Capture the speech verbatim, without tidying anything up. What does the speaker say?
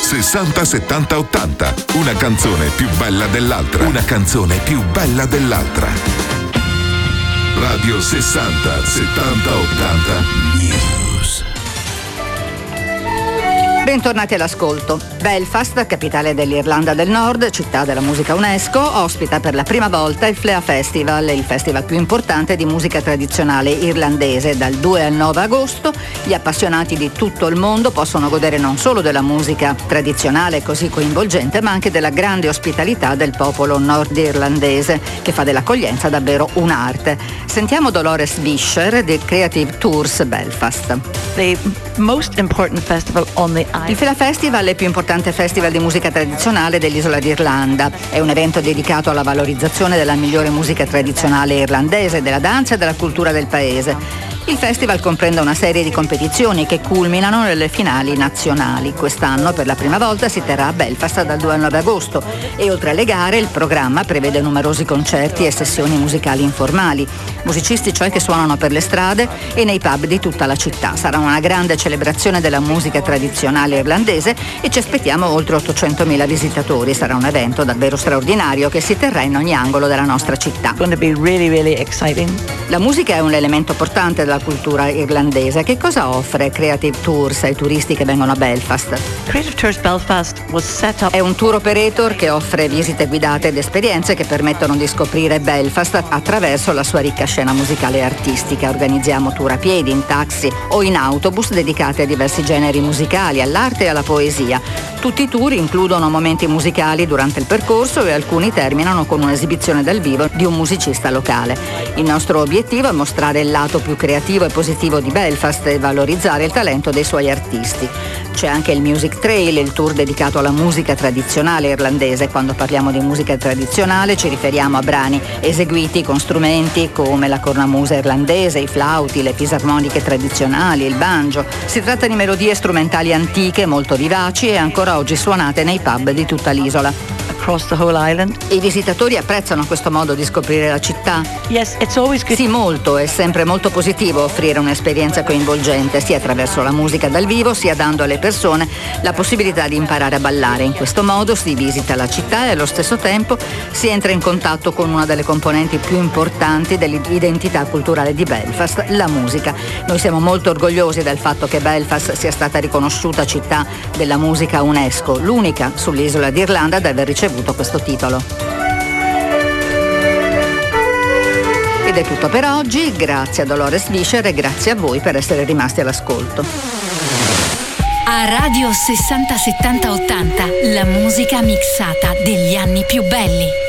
sessanta settanta ottanta. Una canzone più bella dell'altra. Una canzone più bella dell'altra. Radio sessanta settanta ottanta News. Bentornati all'ascolto. Belfast, capitale dell'Irlanda del Nord, città della musica UNESCO, ospita per la prima volta il Flea Festival, il festival più importante di musica tradizionale irlandese. Dal due al nove agosto gli appassionati di tutto il mondo possono godere non solo della musica tradizionale così coinvolgente, ma anche della grande ospitalità del popolo nordirlandese, che fa dell'accoglienza davvero un'arte. Sentiamo Dolores Vischer di Creative Tours Belfast. The most important festival on the Il Flea Festival è il più importante festival di musica tradizionale dell'isola d'Irlanda. È un evento dedicato alla valorizzazione della migliore musica tradizionale irlandese, della danza e della cultura del paese. Il festival comprende una serie di competizioni che culminano nelle finali nazionali. Quest'anno per la prima volta si terrà a Belfast dal due al nove agosto e oltre alle gare il programma prevede numerosi concerti e sessioni musicali informali. Musicisti cioè che suonano per le strade e nei pub di tutta la città. Sarà una grande celebrazione della musica tradizionale irlandese e ci aspettiamo oltre ottocentomila visitatori. Sarà un evento davvero straordinario che si terrà in ogni angolo della nostra città. going to be really, really exciting. La musica è un elemento portante della cultura irlandese. Che cosa offre Creative Tours ai turisti che vengono a Belfast? Creative Tours Belfast was set up. È un tour operator che offre visite guidate ed esperienze che permettono di scoprire Belfast attraverso la sua ricca scena musicale e artistica. Organizziamo tour a piedi, in taxi o in autobus dedicati a diversi generi musicali, all'arte e alla poesia. Tutti i tour includono momenti musicali durante il percorso e alcuni terminano con un'esibizione dal vivo di un musicista locale. Il nostro obiettivo è mostrare il lato più creativo e positivo di Belfast e valorizzare il talento dei suoi artisti. C'è anche il Music Trail, il tour dedicato alla musica tradizionale irlandese. Quando parliamo di musica tradizionale ci riferiamo a brani eseguiti con strumenti come la cornamusa irlandese, i flauti, le fisarmoniche tradizionali, il banjo. Si tratta di melodie strumentali antiche, molto vivaci e ancora oggi suonate nei pub di tutta l'isola. Across the whole island. I visitatori apprezzano questo modo di scoprire la città? Yes, it's always good. Sì, molto. È sempre molto positivo offrire un'esperienza coinvolgente, sia attraverso la musica dal vivo, sia dando alle persone la possibilità di imparare a ballare. In questo modo si visita la città e allo stesso tempo si entra in contatto con una delle componenti più importanti dell'identità culturale di Belfast, la musica. Noi siamo molto orgogliosi del fatto che Belfast sia stata riconosciuta città della musica UNESCO, l'unica sull'isola d'Irlanda ad aver ricevuto questo titolo. Ed è tutto per oggi, grazie a Dolores Vischer e grazie a voi per essere rimasti all'ascolto. A Radio sessanta settanta ottanta, la musica mixata degli anni più belli.